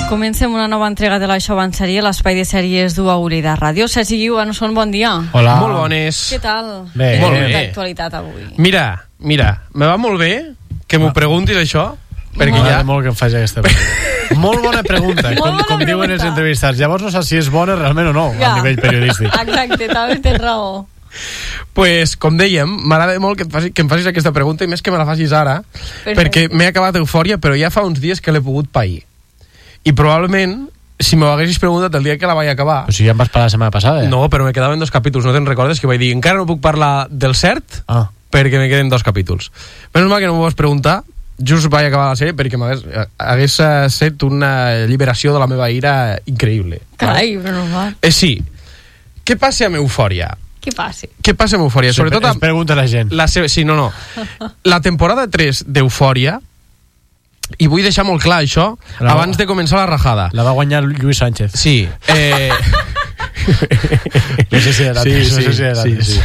Comencem una nova entrega de la Això va en sèrie, l'espai de sèries d'Uaurida Ràdio. Sergi Guiu, Anson, bon dia. Hola. Molt bones. Què tal? Bé. Molt bé. d'actualitat avui. Mira, me va molt bé que m'ho preguntis això, perquè M'agrada ja... molt que em faci aquesta pregunta. Molt bona pregunta, com diuen els entrevistats. Llavors no sé si és bona realment o no, a nivell periodístic. Exacte, també tens raó. Pues, com dèiem, m'agrada molt que em facis aquesta pregunta, i més que me la facis ara, perquè m'he acabat Eufòria, però ja fa uns dies que l'he pogut pair. I probablement, si m'ho haguessis preguntat el dia que la vaig acabar... O sigui, ja em vas parlar la setmana passada? No, però me quedaven 2 capítols, no te'n recordes? Que vaig dir, encara no puc parlar del cert, perquè me queden 2 capítols. Menys mal que no m'ho vas preguntar, just vaig acabar la sèrie, perquè hagués set una alliberació de la meva ira increïble. Carai, però no va. Sí. Què passa amb Eufòria? Què passa? Què passa amb Eufòria? Sobretot es pregunta la gent. Sí, no. La temporada 3 d'Eufòria, i vull deixar molt clar això abans de començar la rajada. La va guanyar Lluís Sánchez. Sí. No sé si era sí.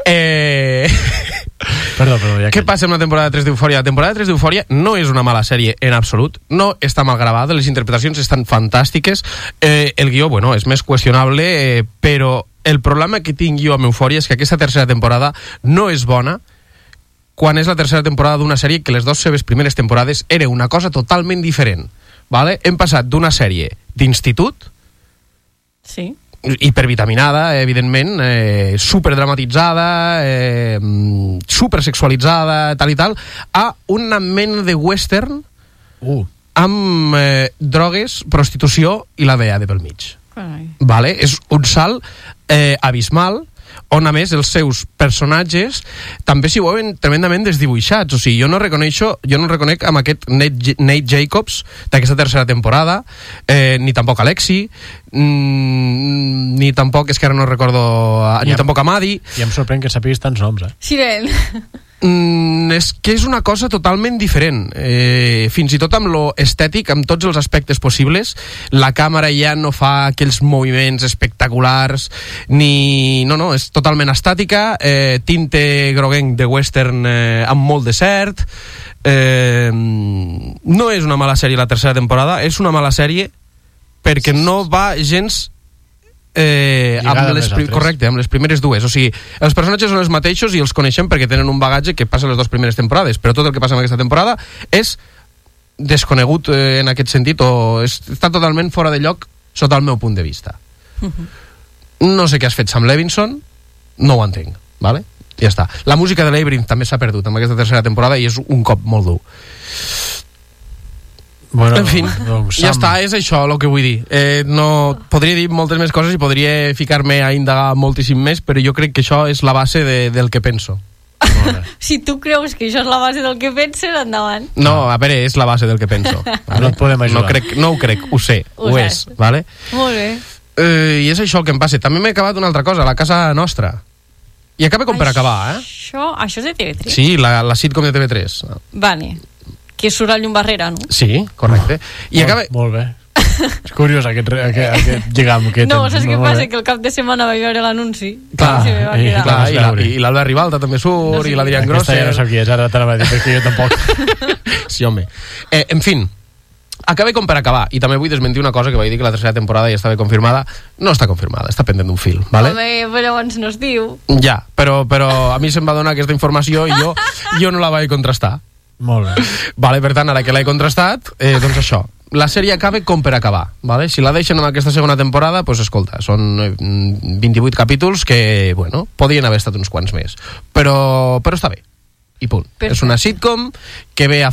Perdó, ja què passa amb la temporada 3 d'Eufòria? La temporada 3 d'Eufòria no és una mala sèrie en absolut, no està mal gravada, les interpretacions estan fantàstiques, el guió, bueno, és més qüestionable, però el problema que tinc jo amb Eufòria és que aquesta tercera temporada no és bona, quan és la tercera temporada d'una sèrie que les 2 seves primeres temporades era una cosa totalment diferent, vale? Hem passat d'una sèrie d'institut, sí, hipervitaminada, evidentment, superdramatitzada, supersexualitzada, tal i tal, a una mena de western amb drogues, prostitució i la DEA de pel mig. Vale? És un salt abismal, on a més els seus personatges també s'hi veuen tremendament desdibuixats. O sigui, jo no reconec amb aquest Nate Jacobs d'aquesta tercera temporada, ni tampoc Alexi, ni tampoc, és que ara no recordo, ni tampoc Amadi. I em sorprèn que sàpiguis tants noms, Siren. És que és una cosa totalment diferent, fins i tot amb lo estètic, amb tots els aspectes possibles. La càmera ja no fa aquells moviments espectaculars no, és totalment estàtica, tinte groguenc de western amb molt de cert. No és una mala sèrie la tercera temporada, és una mala sèrie perquè no va gens amb les primeres 2. O sigui, els personatges són els mateixos i els coneixem perquè tenen un bagatge que passa les 2 primeres temporades, però tot el que passa en aquesta temporada és desconegut en aquest sentit, o està totalment fora de lloc sota el meu punt de vista. No sé què has fet Sam Levinson, no ho entenc, vale? Ja està. La música de Labyrinth també s'ha perdut en aquesta tercera temporada i és un cop molt dur. Bueno, en fi, doncs, ja està, és això el que vull dir. No, podria dir moltes més coses i podria ficar-me a indagar moltíssim més, però jo crec que això és la base del que penso. Si tu creus que això és la base del que penses, endavant. No, a veure, és la base del que penso. Vale? No et podem ajudar. No ho crec, ho sé, ho és. Vale? Molt bé. I és això el que em passa. També m'he acabat una altra cosa, La casa nostra. I acaba com per acabar, Això és de TV3? Sí, la sitcom de TV3. Vale. Que surt a llum barrera, no? Sí, correcte. I acaba... Molt bé. És curiós aquest lligam que no, saps què passa? Que el cap de setmana vaig veure l'anunci. I l'Alba Ribalta també surt, i l'Adrián Grosser. Aquesta ja no sé qui és, ara te la vaig dir, perquè jo tampoc. Sí, home. En fi, acaba com per acabar. I també vull desmentir una cosa que vaig dir, que la tercera temporada ja estava confirmada. No està confirmada, està pendent d'un fil, vale? Home, però llavors no es diu. Ja, però a mi se'm va donar aquesta informació i jo no la vaig contrastar. Molt bé. Vale, per tant, ara que l'he contrastat, doncs això, la sèrie acaba com per acabar, vale? Si la deixen en aquesta segona temporada, doncs escolta, són 28 capítols que, bueno, podien haver estat uns quants més, però està bé, i punt. Perfecte. És una sitcom que ve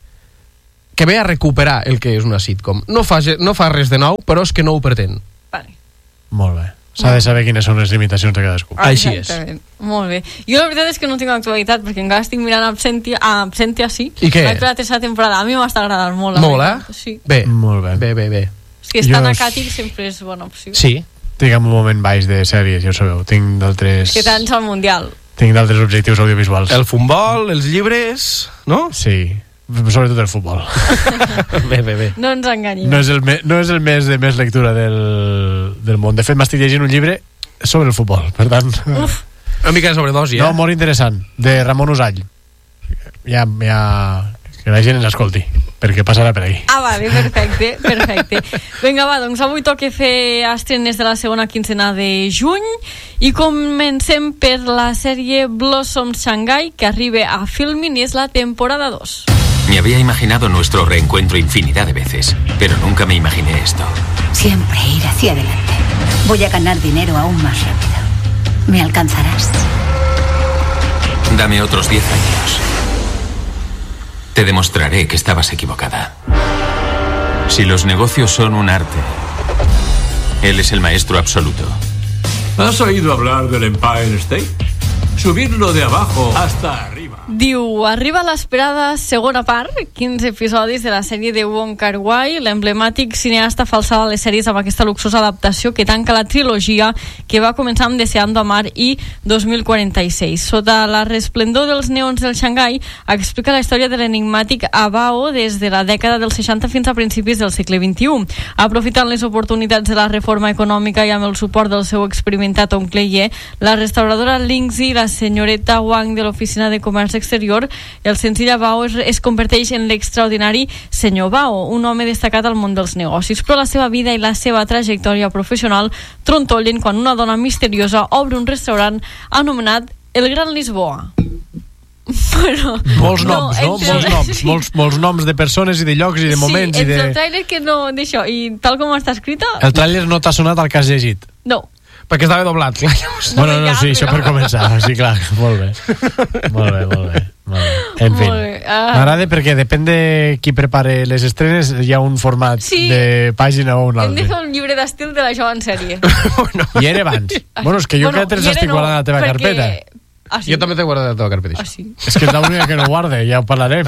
a recuperar el que és una sitcom. No fa res de nou, però és que no ho pretén. Vale. Molt bé. S'ha de saber quines són les limitacions de cadascú. Així és. Molt bé. Jo la veritat és que no tinc actualitat, perquè encara estic mirant Absentia, sí. I què? Vaig per la tercera temporada. A mi m'està agradant molt. Molt, Sí. Bé. Molt bé. Bé. És que estar acàtic sempre és bona opció. Sí. Tinc un moment baix de sèries, ja ho sabeu. Tinc d'altres... És que tants al Mundial. Tinc d'altres objectius audiovisuals. El futbol, els llibres, no? Sí. Sobretot el futbol. Bé. No ens enganyem. No és el mes de més lectura del món. De fet, m'estic llegint un llibre sobre el futbol, per tant... Uf. Una mica de sobredosi, No, molt interessant, de Ramon Usall. Ja que la gent ens escolti. perquè passarà per ahí. Vale, perfecte. Vinga, va, doncs avui toca fer estrenes de la segona quincena de juny i comencem per la sèrie Blossom Shanghai, que arriba a Filmin i és la temporada 2. Me había imaginado nuestro reencuentro infinidad de veces, pero nunca me imaginé esto. Siempre ir hacia adelante. Voy a ganar dinero aún más rápido. ¿Me alcanzarás? Dame otros 10 años. Te demostraré que estabas equivocada. Si los negocios son un arte, él es el maestro absoluto. ¿Has oído hablar del Empire State? Subirlo de abajo hasta arriba. Diu, arriba l'esperada segona part, 15 episodis de la sèrie de Wong Kar-wai, l'emblemàtic cineasta falsava les sèries amb aquesta luxosa adaptació que tanca la trilogia que va començar amb Deseando Amar i 2046. Sota la resplendor dels neons del Xangai, explica la història de l'enigmàtic Abao des de la dècada dels 60 fins a principis del segle XXI. Aprofitant les oportunitats de la reforma econòmica i amb el suport del seu experimentat oncle Ye, la restauradora Lingzi, la senyoreta Wang de l'Oficina de Comerç Exterior, el senzill Bao es converteix en l'extraordinari senyor Bao, un home destacat al món dels negocis, però la seva vida i la seva trajectòria professional trontollen quan una dona misteriosa obre un restaurant anomenat El Gran Lisboa. Però, molts noms, no? Molts noms de persones i de llocs i de moments. Sí, el tràiler que no d'això, i tal com està escrita... El tràiler no t'ha sonat el que has llegit? No. Perquè estava doblat, clar. Bueno, no, sí, això per començar. Sí, clar, molt bé. En fi, m'agrada perquè depèn de qui prepare les estrenes, hi ha un format de pàgina o un altre. Hem de fer un llibre d'estil de la jove en sèrie. I era abans. Bueno, és que jo cada 3 estic guardant la teva carpeta. Jo també t'he guardat la teva carpeta. És que és l'única que no guarda, ja ho parlarem.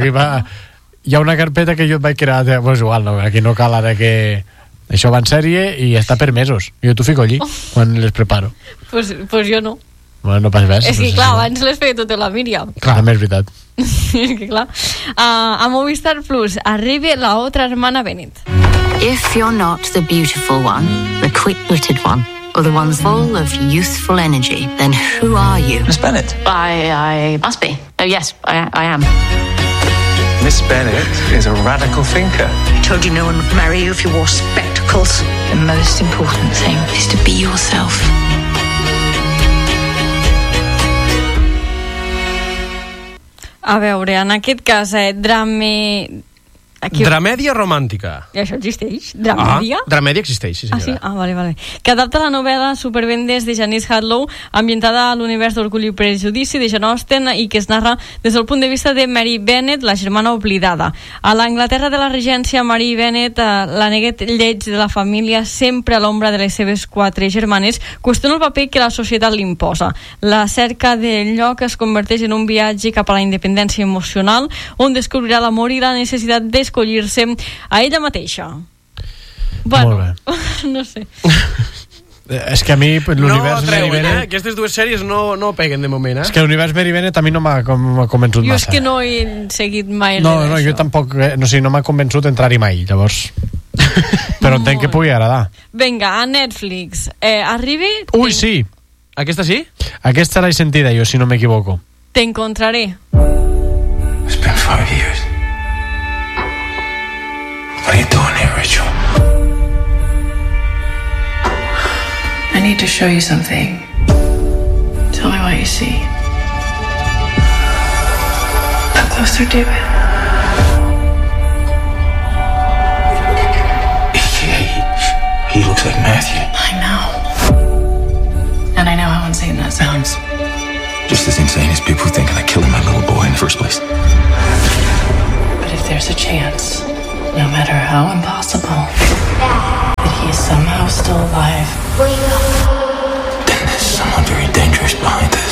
Hi ha una carpeta que jo et vaig crear, pues igual, no, aquí no cal ara que... Això va en sèrie i està per mesos. Jo t'ho fico allí, quan les preparo. Pues jo no. Bueno, no pas res. És que clar, abans les feia tota la Míriam. Clar, també és veritat. És que clar. A Movistar Plus arriba la otra hermana Bennett. If you're not the beautiful one, the quick-witted one, or the one full of youthful energy, then who are you? Miss Bennett. I must be. Oh, yes, I am. Miss Bennett is a radical thinker. I told you no one would marry you if you wore spectacles. The most important thing is to be yourself. A veure, en aquest cas, Dramèdia romàntica. I això existeix? Dramèdia? Dramèdia existeix, sí senyora. Ah, sí? Vale. Que adapta la novel·la Supervendes de Janice Hadlow, ambientada a l'univers d'Orgull i Prejudici de Jane Austen i que es narra des del punt de vista de Mary Bennet, la germana oblidada. A l'Anglaterra de la regència, Mary Bennet, la neguet lleig de la família, sempre a l'ombra de les seves 4 germanes, qüestiona el paper que la societat li imposa. La cerca del lloc es converteix en un viatge cap a la independència emocional, on descobrirà l'amor i la necessitat d'escollir-se a ella mateixa. Bueno, no sé. És que a mi l'univers Mary Bennet... Aquestes dues sèries no peguen de moment, És que l'univers Mary Bennet a mi no m'ha convençut massa. Jo és que no he seguit mai No, jo tampoc, no m'ha convençut entrar-hi mai, llavors. Però entenc que pugui agradar. Vinga, a Netflix. Arriba... Ui, sí! Aquesta sí? Aquesta l'he sentida jo, si no m'equivoco. T'encontraré. It's been 5 years. What are you doing here, Rachel? I need to show you something. Tell me what you see. Come closer, David. He looks like Matthew. I know. And I know how insane that sounds. Just as insane as people thinking of killing my little boy in the first place. But if there's a chance, no matter how impossible, that he is somehow still alive, then there's someone very dangerous behind this.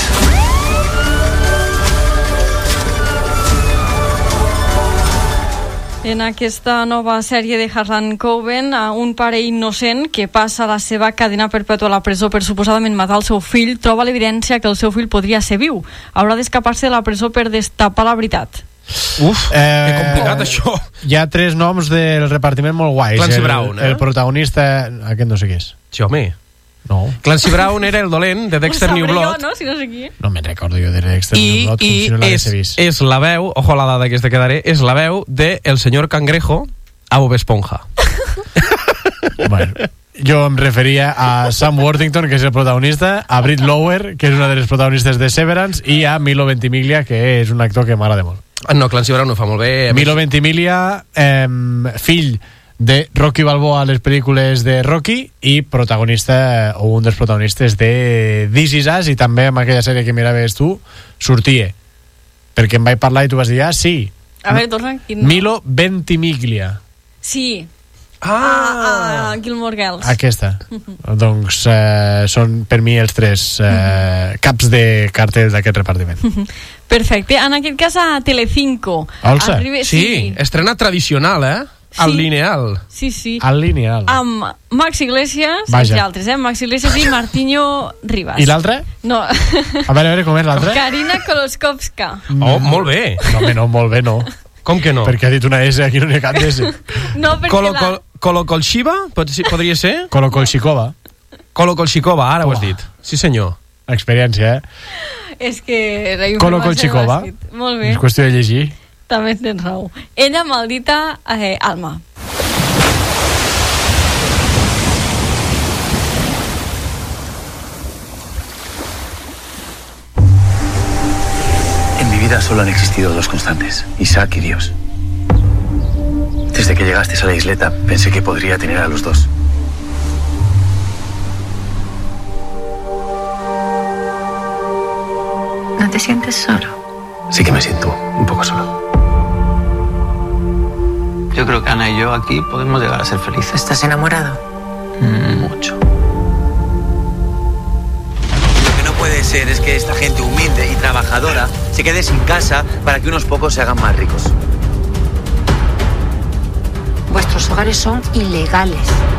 En aquesta nova sèrie de Harlan Coben, un pare innocent que passa la seva cadena perpètua a la presó per suposadament matar el seu fill, troba l'evidència que el seu fill podria ser viu. Haurà d'escapar-se de la presó per destapar la veritat. Que complicat això. Hi ha 3 noms del repartiment molt guais. Clancy Brown, el protagonista, aquest no sé què és. Sí, home. No. Clancy Brown era el dolent de Dexter New Blood. Jo, no? Si no sé qui. No me'n recordo jo de Dexter New Blood, com si no l'hagués vist. És la veu, ojo a la dada que te quedaré, és la veu de el senyor Cangrejo a Bob Esponja. Bueno, jo em referia a Sam Worthington, que és el protagonista, a Britt Lower, que és una de les protagonistes de Severance, i a Milo Ventimiglia, que és un actor que m'agrada molt. No, Clancy Brown ho fa molt bé. Milo Ventimiglia, fill de Rocky Balboa a les pel·lícules de Rocky i protagonista, o un dels protagonistes de This Is Us, i també amb aquella sèrie que miraves tu sortia, perquè em vaig parlar i tu vas dir, sí, a veure, torna, Milo Ventimiglia. Sí. Gilmore Girls. Aquesta. Doncs són per mi els 3 caps de cartell d'aquest repartiment. Perfecte. En aquest cas a Telecinco. Sí, estrena tradicional, al lineal. Sí. Al lineal. Amb Max Iglesias, i altres, Max Iglesias i Martiño Rivas. I l'altre? No. A veure com és l'altre? Karina Koloskovska. Oh, molt bé. No, molt bé no. Com que no? Perquè ha dit una S, aquí no n'hi ha cap d'S. No, perquè Kolokolshiva? Podria ser? Kolokolshikova. Kolokolshikova, ara ho has dit. Sí, senyor. Experiència, És que... Kolokolshikova. Molt bé. És qüestió de llegir. També tens raó. Ella maldita Alma. En mi vida solo han existido 2 constantes, Isaac y Dios. Desde que llegaste a la isleta pensé que podría tener a los 2. ¿No te sientes solo? Sí que me siento un poco solo. Yo creo que Ana y yo aquí podemos llegar a ser felices. ¿Estás enamorado? Mucho. Lo que no puede ser es que esta gente humilde y trabajadora se quede sin casa para que unos pocos se hagan más ricos. Vuestros hogares son ilegales.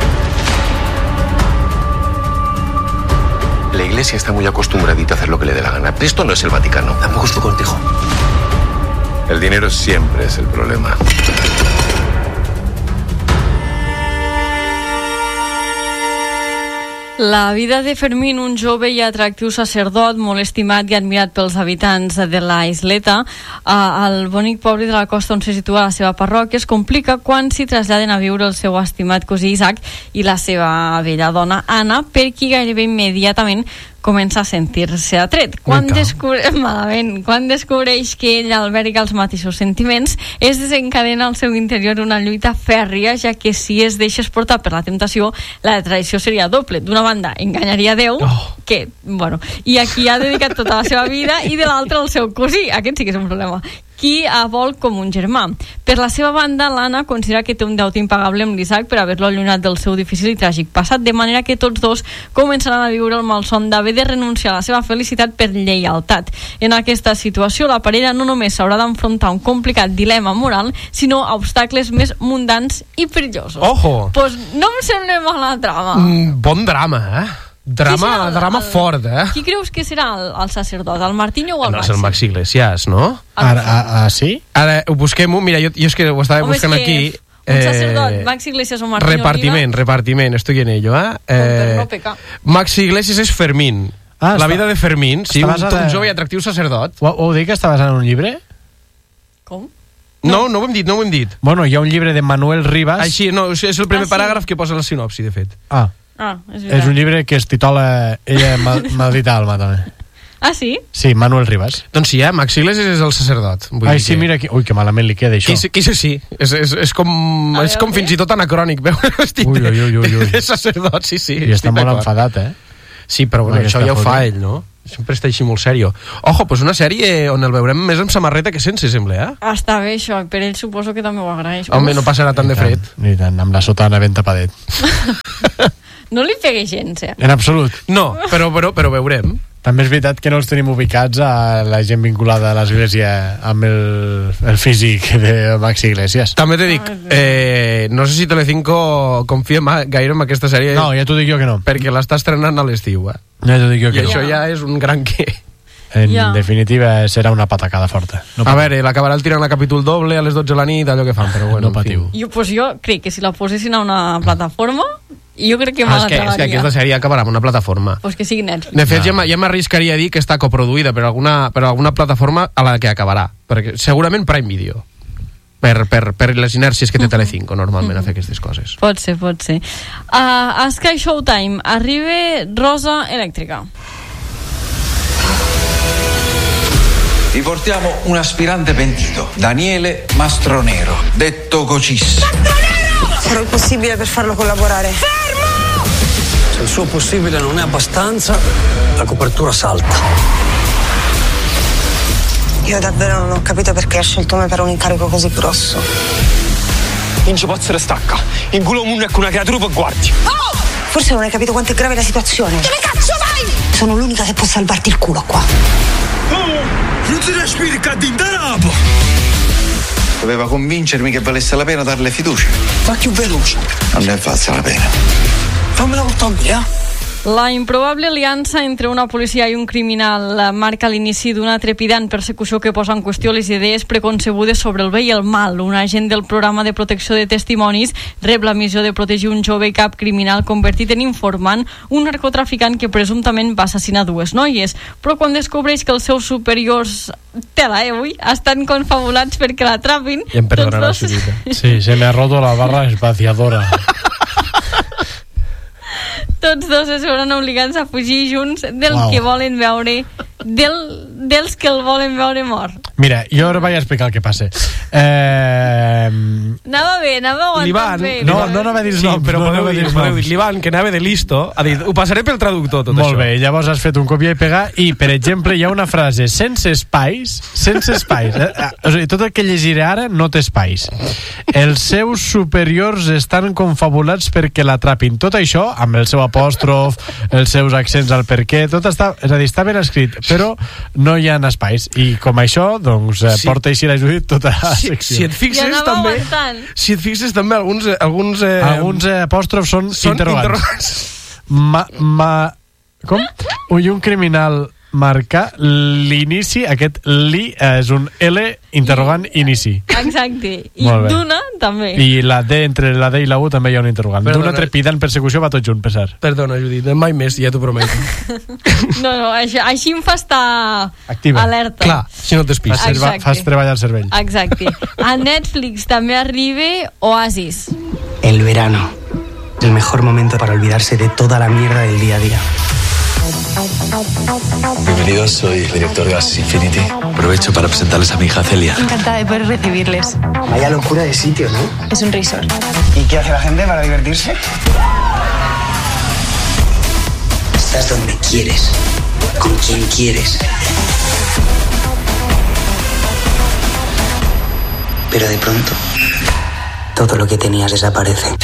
La iglesia está muy acostumbradita a hacer lo que le dé la gana. Esto no es el Vaticano. Tampoco es tu cortejo. El dinero siempre es el problema. La vida de Fermín, un jove i atractiu sacerdot molt estimat i admirat pels habitants de la isleta, al bonic poble de la costa on se situa la seva parròquia, es complica quan s'hi traslladen a viure el seu estimat cosí Isaac i la seva bella dona Anna, per qui gairebé immediatament comença a sentir-se atret. Quan descobreix que ell alberga els mateixos sentiments, es desencadena al seu interior una lluita fèrria, ja que si es deixes portar per la temptació, la traïció seria doble. D'una banda, enganyaria Déu, que, bueno, i a qui ha dedicat tota la seva vida, i de l'altra el seu cosí. Aquest sí que és un problema. Qui vol com un germà. Per la seva banda, l'Anna considera que té un deute impagable amb l'Isaac per haver-lo allunyat del seu difícil i tràgic passat, de manera que tots dos començaran a viure el malson d'haver de renunciar a la seva felicitat per lleialtat. En aquesta situació, la parella no només s'haurà d'enfrontar un complicat dilema moral, sinó a obstacles més mundans i perillosos. Ojo! Pues no em sembla mala trama. Bon drama, Drama fort, Qui creus que serà el sacerdot? El Martiño o el Max? No, és el Max Iglesias, no? Sí? Ara, busquem-ho, mira, jo és que ho estava buscant aquí. Un sacerdot, Max Iglesias o Martiño Repartiment, estoy en ello, Max Iglesias és Fermín. La vida de Fermín, sí, un jove i atractiu sacerdot. Ho dic que està basat en un llibre? Com? No ho hem dit. Bueno, hi ha un llibre de Manuel Rivas. Així, no, és el primer paràgraf que posa la sinopsi, de fet. És un llibre que es titula Ella maldita Alma, també. Sí? Sí, Manuel Rivas. Doncs sí, Max Iglesias és el sacerdot. Sí, mira aquí. Ui, que malament li queda, això. Sí. És com fins i tot anacrònic veure vestit de sacerdot, sí. I està molt enfadat, Sí, però bueno, això ja ho fa ell, no? Sempre està així molt serio. Ojo, pues una sèrie on el veurem més amb samarreta que sense, sembla, Està bé, això. Per ell suposo que també ho agraeix. Home, no passarà tant de fred. Ni tant, amb la sotana ben tapadet. No li pegué gens, En absolut. No, però veurem. També és veritat que no els tenim ubicats a la gent vinculada a l'església amb el físic de Max Iglesias. També t'he dic, no sé si Telecinco confia gaire en aquesta sèrie. No, ja t'ho dic jo que no. Perquè l'està estrenant a l'estiu, Ja t'ho dic jo que no. I això ja és un gran què. En definitiva, serà una patacada forta. A veure, l'acabarà tirant a capítol doble a les 12 de la nit, allò que fan, però bueno. No patiu. Jo crec que si la posessin a una plataforma Jo crec que és que aquesta sèrie acabarà amb una plataforma. Pues que sigui Netflix. De fet, ja m'arriscaria a dir que està coproduïda per alguna plataforma a la que acabarà, perquè segurament Prime Video, per les inèrcies que té Telecinco normalment a fer aquestes coses. Pot ser. A Sky Showtime arriba Rosa Elettrica. Vi portiamo un aspirante pentito, Daniele Mastronero, detto Cocis. Farò il possibile per farlo collaborare. Fermo! Se il suo possibile non è abbastanza, la copertura salta. Io davvero non ho capito perché ha scelto me per un incarico così grosso. Vince Pozzere stacca. In culo munno con una creatura per guardi. Oh! Forse non hai capito quanto è grave la situazione. Dove cazzo vai? Sono l'unica che può salvarti il culo qua. Non si respiri cadintarapo. Doveva convincermi che valesse la pena darle fiducia. Va più veloce. Non ne valsa la pena. Fammela portare via. La improbable aliança entre una policia i un criminal marca l'inici d'una trepidant persecució que posa en qüestió les idees preconcebudes sobre el bé i el mal. Un agent del programa de protecció de testimonis rep la missió de protegir un jove cap criminal convertit en informant, un narcotraficant que presumptament va assassinar 2 noies. Però quan descobreix que els seus superiors estan confabulats perquè l'atrapin... I em perdonarà, Xurita. Sí, se me ha roto la barra espaciadora. Tots dos es veuran obligats a fugir junts que volen veure dels que el volen veure mort. Mira, jo ara vaig explicar el que passa. Anava aguantant bé. No anava a dir noms, però podeu dir l'Ivan, que anava de listo, ha dit, ho passaré pel traductor, tot molt això. Molt bé, llavors has fet un copia i pegar i, per exemple, hi ha una frase sense espais. O sigui, tot el que llegiré ara no té espais. Els seus superiors estan confabulats perquè l'atrapin. Tot això, amb el seu apòstrof, els seus accents al perquè, tot està, és a dir, està ben escrit, però no hi ha espais. I com això, doncs, porta així la Judit tota la secció. Si et fixes també, alguns apòstrofs són interrogants. Com? Ui, un criminal marca l'inici, aquest li és un L interrogant inici. Exacte. I d'una també. I la D, entre la D i la U també hi ha un interrogant. D'una trepidant persecució va tot junt, per cert. Perdona, Judit, mai més, ja t'ho prometo. No, així em fa estar alerta. Clar, si no t'espistes. Fas treballar el cervell. Exacte. A Netflix també arriba Oasis. El verano. El mejor momento para olvidarse de toda la mierda del día a día. Bienvenidos, soy el director de Oasis Infinity. Aprovecho para presentarles a mi hija Celia. Encantada de poder recibirles. Vaya locura de sitio, ¿no? Es un resort. ¿Y qué hace la gente para divertirse? Estás donde quieres, con quien quieres. Pero de pronto, todo lo que tenías desaparece.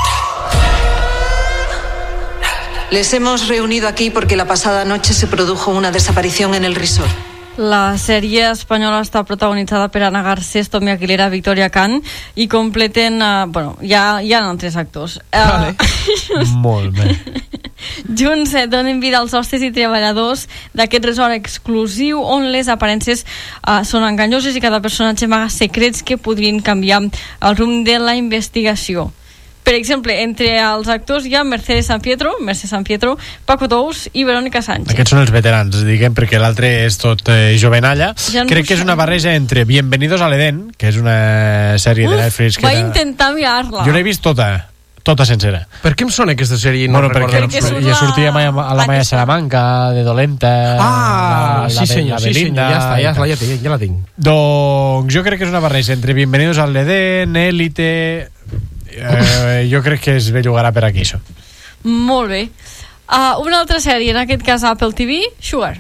Les hemos reunido aquí porque la pasada noche se produjo una desaparición en el resort. La sèrie espanyola està protagonitzada per Ana Garcés, Tommy Aguilera, Victoria Khan i completen... hi ha altres actors. Vale. Molt bé. Junts donen vida als hostes i treballadors d'aquest resort exclusiu on les aparences són enganyoses i cada personatge amaga secrets que podrien canviar el rumb de la investigació. Per exemple, entre els actors hi ha Mercè San Pietro, Paco Tous i Verónica Sánchez. Aquests són els veterans, diguem, perquè l'altre és tot jovenalla. Crec que és una barreja entre Bienvenidos al Edén, que és una sèrie de Netflix. Vaig intentar mirar-la. Jo l'he vist tota sencera. Per què em sona aquesta sèrie? Perquè ja sortia a la Maya Salamanca, de dolenta. Sí senyor, ja la tinc. Doncs jo crec que és una barreja entre Bienvenidos al Edén, Élite... jo crec que es bellugarà per aquí, això. Molt bé. Una altra sèrie, en aquest cas Apple TV, Sugar.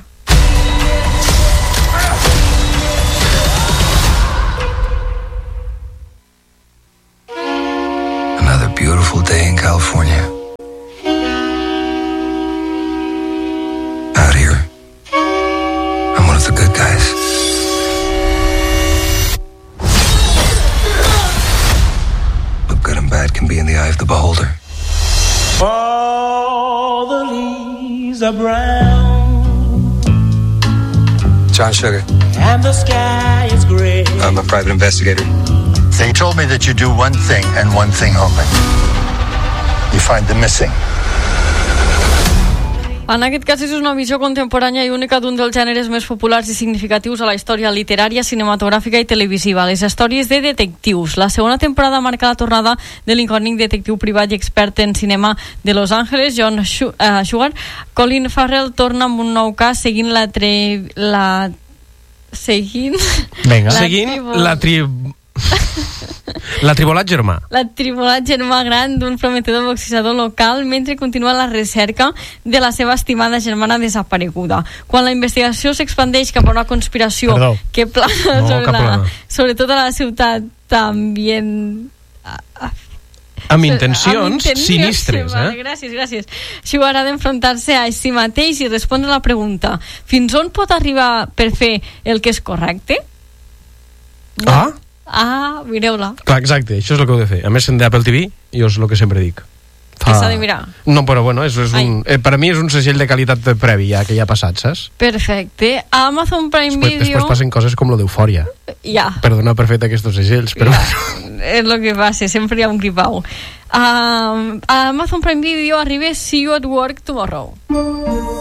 Another beautiful day in California. Out here, I'm one of the good guys. Good and bad can be in the eye of the beholder. All the leaves are brown. John Sugar. And the sky is gray. I'm a private investigator. They told me that you do one thing and one thing only. you find the missing. En aquest cas és una visió contemporània i única d'un dels gèneres més populars i significatius a la història literària, cinematogràfica i televisiva, les històries de detectius. La segona temporada marca la tornada de l'incògnit detectiu privat i expert en cinema de Los Angeles, John Sugar. Colin Farrell torna amb un nou cas seguint la tribolat germà. La tribolat germà gran d'un prometedor boxejador local mentre continua la recerca de la seva estimada germana desapareguda. Quan la investigació s'expandeix cap a una conspiració que plana sobre tota la ciutat també amb intencions sinistres. Gràcies. Sugar ha d'enfrontar-se a si mateix i respondre a la pregunta: fins on pot arribar per fer el que és correcte? Mireu-la. Clar, exacte, això és el que heu de fer. A més, en Apple TV, jo és el que sempre dic. Que s'ha de mirar. No, però bueno, per a mi és un segell de qualitat previ, ja que ja ha passat, saps? Perfecte. A Amazon Prime Video... Després passen coses com lo d'Eufòria. Ja. Per donar per fet aquests segells, però... És el que passa, sempre hi ha un gripau. A Amazon Prime Video arriba See You at Work Tomorrow.